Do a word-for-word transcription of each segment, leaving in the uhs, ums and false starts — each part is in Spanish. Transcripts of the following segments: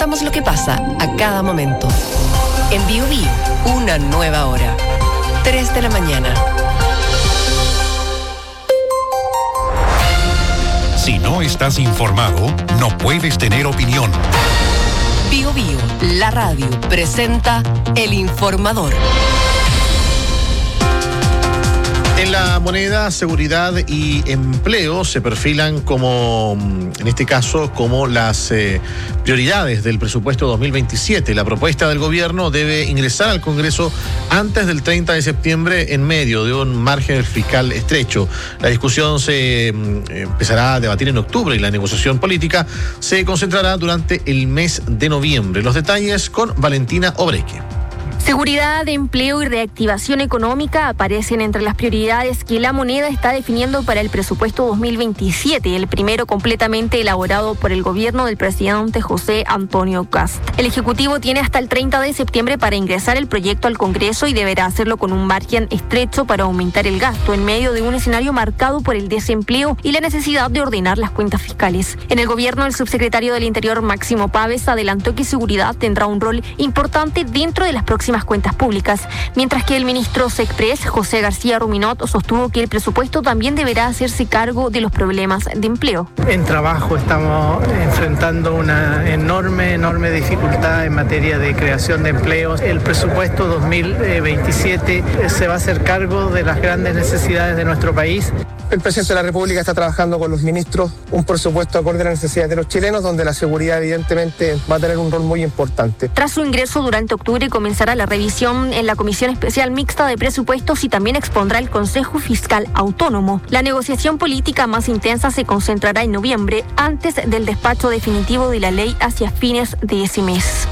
contamos lo que pasa a cada momento. En Bio Bio, una nueva hora. tres de la mañana. Si no estás informado, no puedes tener opinión. Bio Bio, la radio, presenta El Informador. En la moneda, seguridad y empleo se perfilan como, en este caso, como las eh, prioridades del presupuesto dos mil veintisiete. La propuesta del gobierno debe ingresar al Congreso antes del treinta de septiembre en medio de un margen fiscal estrecho. La discusión se eh, empezará a debatir en octubre y la negociación política se concentrará durante el mes de noviembre. Los detalles con Valentina Obreque. Seguridad, empleo y reactivación económica aparecen entre las prioridades que la moneda está definiendo para el presupuesto dos mil veintisiete, el primero completamente elaborado por el gobierno del presidente José Antonio Kast. El Ejecutivo tiene hasta el treinta de septiembre para ingresar el proyecto al Congreso y deberá hacerlo con un margen estrecho para aumentar el gasto en medio de un escenario marcado por el desempleo y la necesidad de ordenar las cuentas fiscales. En el gobierno, el subsecretario del Interior, Máximo Pávez, adelantó que seguridad tendrá un rol importante dentro de las próximas cuentas públicas, mientras que el ministro Sexpress, José García Ruminot, sostuvo que el presupuesto también deberá hacerse cargo de los problemas de empleo. En trabajo estamos enfrentando una enorme, enorme dificultad en materia de creación de empleos. El presupuesto dos mil veintisiete se va a hacer cargo de las grandes necesidades de nuestro país. El presidente de la República está trabajando con los ministros un presupuesto acorde a las necesidades de los chilenos, donde la seguridad evidentemente va a tener un rol muy importante. Tras su ingreso durante octubre comenzará la revisión en la Comisión Especial Mixta de Presupuestos y también expondrá el Consejo Fiscal Autónomo. La negociación política más intensa se concentrará en noviembre, antes del despacho definitivo de la ley hacia fines de ese mes.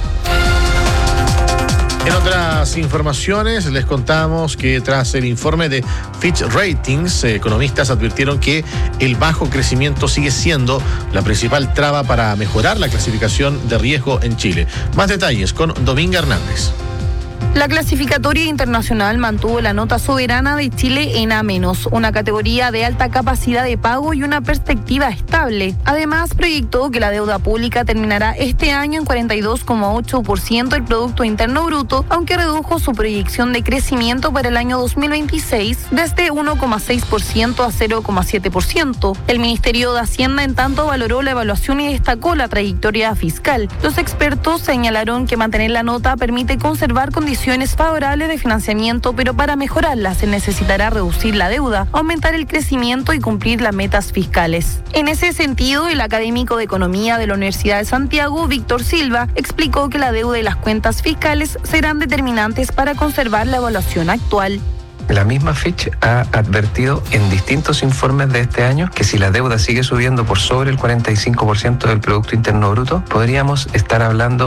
En otras informaciones, les contamos que tras el informe de Fitch Ratings, economistas advirtieron que el bajo crecimiento sigue siendo la principal traba para mejorar la clasificación de riesgo en Chile. Más detalles con Dominga Hernández. La clasificatoria internacional mantuvo la nota soberana de Chile en A menos, una categoría de alta capacidad de pago y una perspectiva estable. Además, proyectó que la deuda pública terminará este año en cuarenta y dos coma ocho por ciento del Producto Interno Bruto, aunque redujo su proyección de crecimiento para el año dos mil veintiséis desde uno coma seis por ciento a cero coma siete por ciento. El Ministerio de Hacienda, en tanto, valoró la evaluación y destacó la trayectoria fiscal. Los expertos señalaron que mantener la nota permite conservar condiciones favorables de financiamiento, pero para mejorarla se necesitará reducir la deuda, aumentar el crecimiento y cumplir las metas fiscales. En ese sentido, el académico de Economía de la Universidad de Santiago, Víctor Silva, explicó que la deuda y las cuentas fiscales serán determinantes para conservar la evaluación actual. La misma Fitch ha advertido en distintos informes de este año que si la deuda sigue subiendo por sobre el cuarenta y cinco por ciento del Producto Interno Bruto, podríamos estar hablando